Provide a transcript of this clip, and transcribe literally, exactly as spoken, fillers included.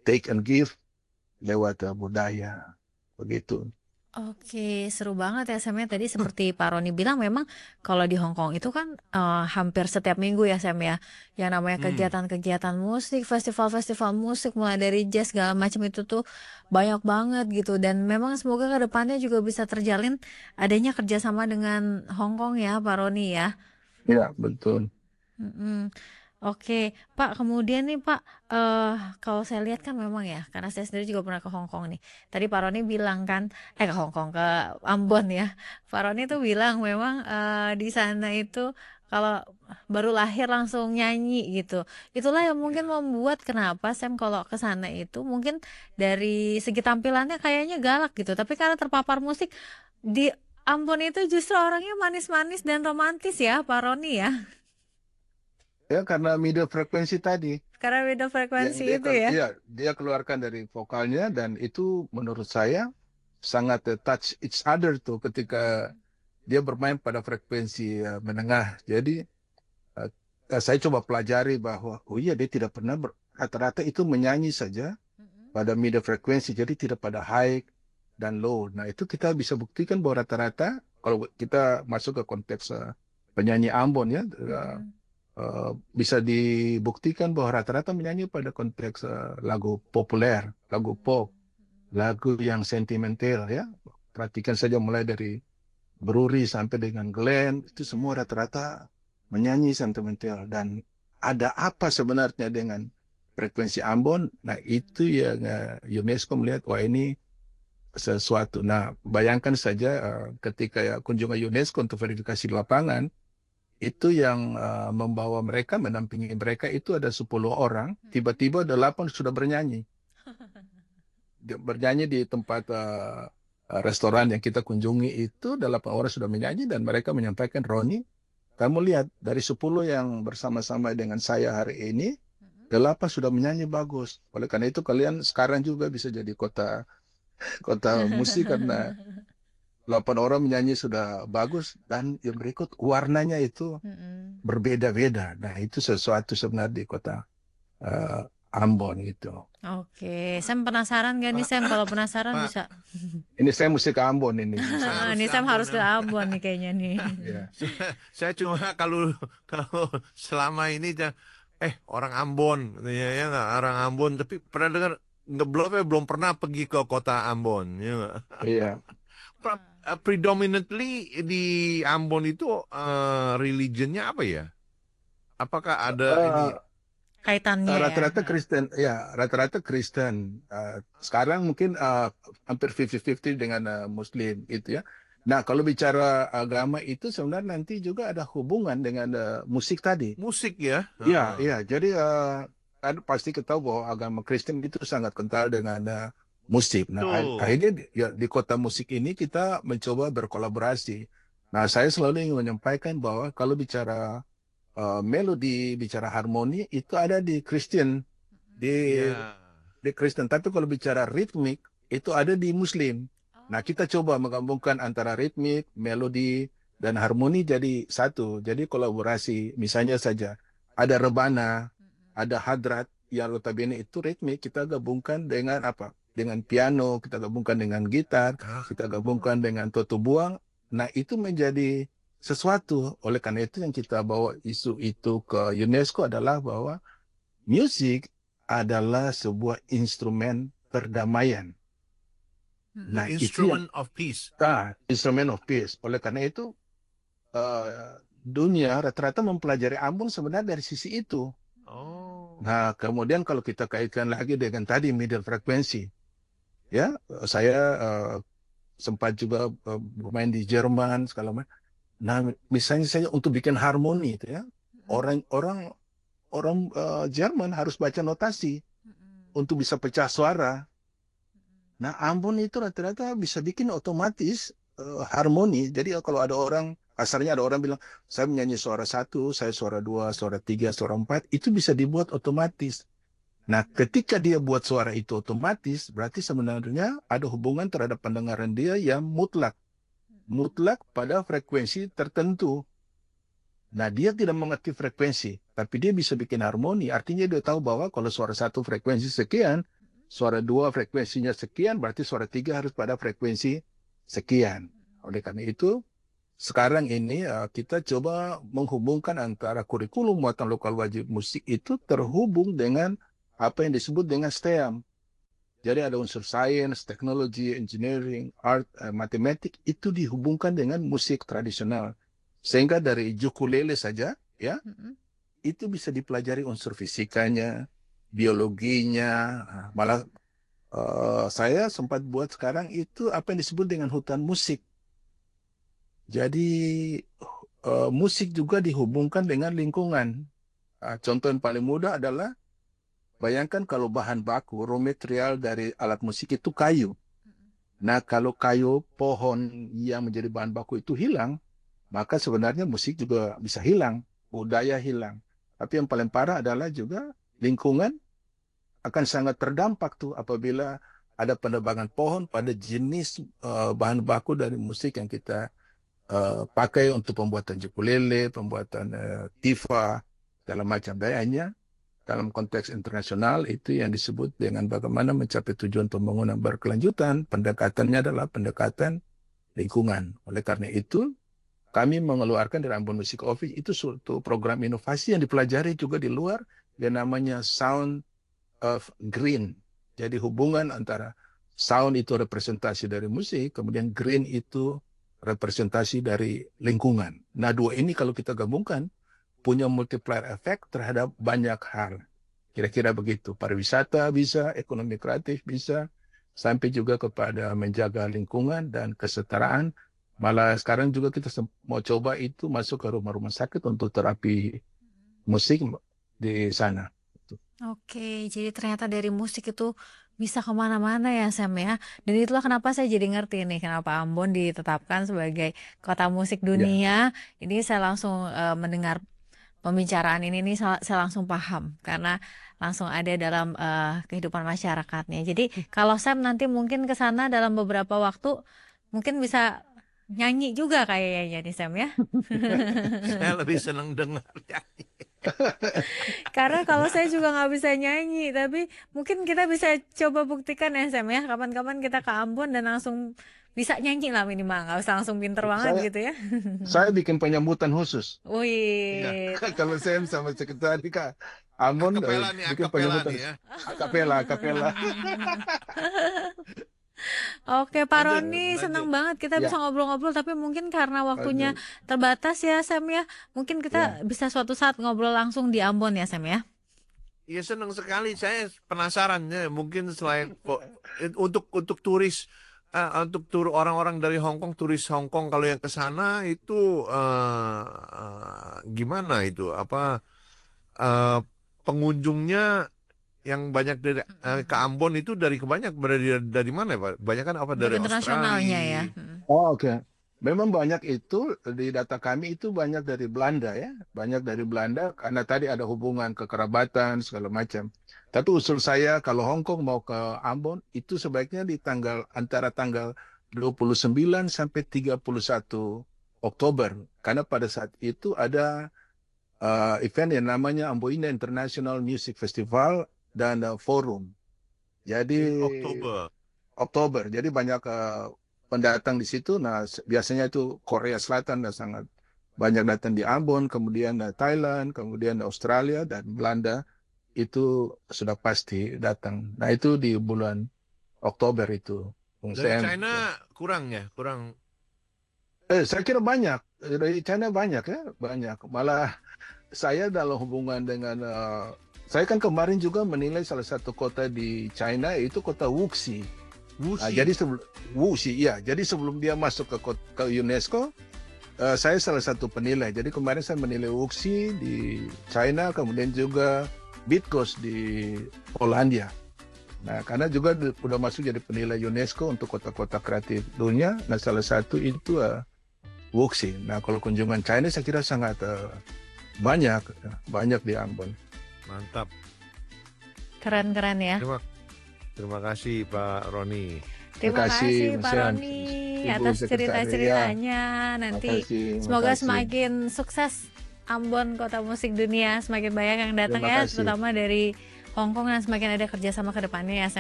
take and give lewat uh, budaya begitu. Oke, seru banget ya Sam ya. Tadi seperti Pak Roni bilang memang kalau di Hong Kong itu kan eh, hampir setiap minggu ya Sam ya. Yang namanya Hmm. kegiatan-kegiatan musik, festival-festival musik mulai dari jazz segala macam itu tuh banyak banget gitu. Dan memang semoga ke depannya juga bisa terjalin adanya kerjasama dengan Hong Kong ya Pak Roni ya. Ya, betul. Mm-mm. Oke, Pak. Kemudian nih Pak, eh kalau saya lihat kan memang ya, karena saya sendiri juga pernah ke Hong Kong nih. Tadi Pak Roni bilang kan, eh ke Hong Kong ke Ambon ya. Pak Roni tuh bilang memang eh, di sana itu kalau baru lahir langsung nyanyi gitu. Itulah yang mungkin membuat kenapa Sam kalau ke sana itu mungkin dari segi tampilannya kayaknya galak gitu, tapi karena terpapar musik di Ambon itu justru orangnya manis-manis dan romantis ya, Pak Roni ya. Ya, karena middle frekuensi tadi Karena beda yang frekuensi dia itu kal- ya. ya dia keluarkan dari vokalnya, dan itu menurut saya sangat uh, touch each other tuh ketika dia bermain pada frekuensi uh, menengah. Jadi uh, uh, saya coba pelajari bahwa oh iya, dia tidak pernah ber- rata-rata itu menyanyi saja Mm-mm. pada middle frekuensi, jadi tidak pada high dan low. Nah, itu kita bisa buktikan bahwa rata-rata kalau kita masuk ke konteks uh, penyanyi Ambon ya, uh, Mm-mm. uh, bisa dibuktikan bahwa rata-rata menyanyi pada konteks uh, lagu populer, lagu pop, lagu yang sentimental ya. Perhatikan saja mulai dari Bruri sampai dengan Glenn, itu semua Ya. rata-rata menyanyi sentimental. Dan ada apa sebenarnya dengan frekuensi Ambon? Nah, itu yang uh, UNESCO melihat, wah ini sesuatu. Nah, bayangkan saja uh, ketika ya kunjungan UNESCO untuk verifikasi di lapangan, itu yang uh, membawa mereka, mendampingi mereka itu ada sepuluh orang, Mm-mm. tiba-tiba delapan sudah bernyanyi. Dia bernyanyi di tempat uh, uh, restoran yang kita kunjungi, itu delapan orang sudah menyanyi, dan mereka menyampaikan, Roni, kamu lihat dari sepuluh yang bersama-sama dengan saya hari ini, Mm-mm. delapan sudah menyanyi bagus. Oleh karena itu kalian sekarang juga bisa jadi kota kota musik, karena delapan orang menyanyi sudah bagus, dan yang berikut warnanya itu Mm-mm. berbeda-beda. Nah, itu sesuatu sebenarnya di kota eh, Ambon itu. Oke, Sam penasaran gak nih Sam? Kalau penasaran Pak, bisa. Ini saya mesti ke Ambon ini. saya Saya, harus Nih ke Sam Ambon harus ke memang. Ambon nih kayaknya nih. ya. Saya, saya cuma kalau kalau selama ini ja- eh orang Ambon ya, ya nggak, orang Ambon, tapi pernah dengar nggak, belum ya, belum pernah pergi ke kota Ambon ya nggak? Iya. Pra- eh, Predominantly di Ambon itu eh, religionnya apa ya? Apakah ada ini? Eh, Kaitannya ya. rata-rata Kristen, ya, rata-rata Kristen. Eh, sekarang mungkin eh, hampir lima puluh lima puluh dengan eh, Muslim gitu ya. Nah, kalau bicara agama itu sebenarnya nanti juga ada hubungan dengan eh, musik tadi. Musik ya? Ya, Heeh. ya. Jadi eh, kan pasti kita tahu bahwa agama Kristen itu sangat kental dengan eh, musik. Nah, a- Betul. akhirnya di, ya, di kota musik ini kita mencoba berkolaborasi. Nah, saya selalu ingin menyampaikan bahwa kalau bicara eh, melodi, bicara harmoni itu ada di Kristen, di Ya. di Kristen. Tapi kalau bicara ritmik itu ada di Muslim. Nah, kita coba menggabungkan antara ritmik, melodi, dan harmoni jadi satu. Jadi kolaborasi. Misalnya saja ada rebana, ada hadrat yang notabene itu ritmik, kita gabungkan dengan apa? Dengan piano, kita gabungkan dengan gitar, kita Ah. gabungkan dengan toto buang. Nah, itu menjadi sesuatu. Oleh karena itu yang kita bawa isu itu ke UNESCO adalah bahwa musik adalah sebuah instrumen perdamaian. The Nah, Mm-mm. itu yang instrument of peace. ah, instrumen of peace. Oleh karena itu, eh, dunia rata-rata mempelajari Ambon sebenarnya dari sisi itu. Oh. Nah, kemudian kalau kita kaitkan lagi dengan tadi middle frekuensi, ya, saya eh, sempat juga eh, bermain di Jerman segala macam. Nah, misalnya saya untuk bikin harmoni itu ya, Mm-mm. orang-orang orang eh, Jerman harus baca notasi Mm-mm. untuk bisa pecah suara. Mm-mm. Nah, Ambon itu rata-rata bisa bikin otomatis eh, harmoni. Jadi kalau ada orang, kasarnya ada orang bilang, saya menyanyi suara satu, saya suara dua, suara tiga, suara empat, itu bisa dibuat otomatis. Nah, ketika dia buat suara itu otomatis, berarti sebenarnya ada hubungan terhadap pendengaran dia yang mutlak. Mutlak pada frekuensi tertentu. Nah, dia tidak mengerti frekuensi, tapi dia bisa bikin harmoni. Artinya dia tahu bahwa kalau suara satu frekuensi sekian, suara dua frekuensinya sekian, berarti suara tiga harus pada frekuensi sekian. Oleh karena itu, sekarang ini uh, kita coba menghubungkan antara kurikulum muatan lokal wajib musik itu terhubung dengan apa yang disebut dengan S T E A M. Jadi ada unsur sains, teknologi, engineering, art, uh, matematik itu dihubungkan dengan musik tradisional. Sehingga dari ukulele saja, ya, Mm-mm. itu bisa dipelajari unsur fisikanya, biologinya, malah uh, saya sempat buat sekarang itu apa yang disebut dengan hutan musik. Jadi uh, musik juga dihubungkan dengan lingkungan. Uh, contoh yang paling mudah adalah bayangkan kalau bahan baku, raw material dari alat musik itu kayu. Nah, kalau kayu pohon yang menjadi bahan baku itu hilang, maka sebenarnya musik juga bisa hilang, budaya hilang. Tapi yang paling parah adalah juga lingkungan akan sangat terdampak tuh apabila ada penebangan pohon pada jenis uh, bahan baku dari musik yang kita uh, pakai untuk pembuatan ukulele, pembuatan uh, tifa, segala macam dayanya. Dalam konteks internasional itu yang disebut dengan bagaimana mencapai tujuan pembangunan berkelanjutan, pendekatannya adalah pendekatan lingkungan. Oleh karena itu, kami mengeluarkan dari Ambon Music Office itu suatu program inovasi yang dipelajari juga di luar, yang namanya Sound of Green. Jadi hubungan antara sound itu representasi dari musik, kemudian green itu representasi dari lingkungan. Nah, dua ini kalau kita gabungkan, punya multiplier effect terhadap banyak hal. Kira-kira begitu. Pariwisata bisa, ekonomi kreatif bisa, sampai juga kepada menjaga lingkungan dan kesetaraan. Malah sekarang juga kita mau coba itu masuk ke rumah-rumah sakit untuk terapi musik di sana. Oke, jadi ternyata dari musik itu bisa kemana-mana ya Sam ya. Dan itulah kenapa saya jadi ngerti nih kenapa Ambon ditetapkan sebagai kota musik Ya, dunia. Ini saya langsung eh, mendengar pembicaraan ini nih saya, saya langsung paham karena langsung ada dalam eh, kehidupan masyarakatnya. Jadi kalau Sam nanti mungkin ke sana dalam beberapa waktu mungkin bisa nyanyi juga kayaknya nih Sam ya. Saya lebih senang dengar nyanyi. Karena kalau saya juga nggak bisa nyanyi, tapi mungkin kita bisa coba buktikan ya Sam ya. Kapan-kapan kita ke Ambon dan langsung bisa nyanyi lah minimal, nggak usah langsung pinter banget saya gitu ya. saya bikin penyambutan khusus. Iya. Wih, Kalau saya sama sekretari Kak Amon eh, Akapela nih, bikin akapela penyambutan nih ya. akapela, akapela. oke Pak Lanjut, Roni, senang lanjut. banget kita bisa Ya, ngobrol-ngobrol, tapi mungkin karena waktunya aduh, terbatas ya Sam ya. Mungkin ya. kita bisa suatu saat ngobrol langsung di Ambon ya Sam ya. Iya senang sekali. Saya penasaran ya. Mungkin selain po- untuk untuk turis, eh, untuk tur orang-orang dari Hong Kong, turis Hong Kong kalau yang ke sana itu eh, eh, gimana itu? Apa eh, pengunjungnya yang banyak dari eh, ke Ambon itu dari kebanyak dari dari mana Pak? Banyak kan apa Untuk dari internasionalnya ya. Australia? Mm. Oh, oke. Memang banyak itu di data kami itu banyak dari Belanda ya, banyak dari Belanda karena tadi ada hubungan kekerabatan segala macam. Tapi usul saya kalau Hong Kong mau ke Ambon itu sebaiknya di tanggal antara tanggal dua puluh sembilan sampai tiga puluh satu Oktober karena pada saat itu ada uh, event yang namanya Amboina International Music Festival dan uh, Forum. In Jadi Oktober. Oktober. Jadi banyak uh, pendatang di situ. Nah, biasanya itu Korea Selatan dan sangat banyak datang di Ambon, kemudian uh, Thailand, kemudian Australia dan Belanda itu sudah pasti datang. Nah, itu di bulan Oktober itu. Bung Dari Sam. China kurang ya, kurang. Eh, saya kira banyak. Dari China banyak ya, banyak. Malah saya dalam hubungan dengan uh, saya kan kemarin juga menilai salah satu kota di China itu kota Wuxi. Nah, Wuxi. jadi sebelum Wuxi, ya, jadi sebelum dia masuk ke kot- ke UNESCO, eh, saya salah satu penilai. Jadi kemarin saya menilai Wuxi di China, kemudian juga Bydgoszcz di Polandia. Nah, karena juga di- udah masuk jadi penilai UNESCO untuk kota-kota kreatif dunia. Nah, salah satu itu eh, Wuxi. Nah, kalau kunjungan China saya kira sangat eh, banyak, banyak di Ambon. Mantap. Keren-keren ya. Terima Terima kasih Pak Roni. Terima Terima kasih, kasih Mas Pak Yan. Roni Ibu atas Sekretari. Ya, cerita-ceritanya. Nanti makasih, semoga makasih. semakin sukses Ambon Kota Musik Dunia, semakin banyak yang datang Terima ya, kasih. terutama dari Hong Kong, dan semakin ada kerjasama ke depannya ya.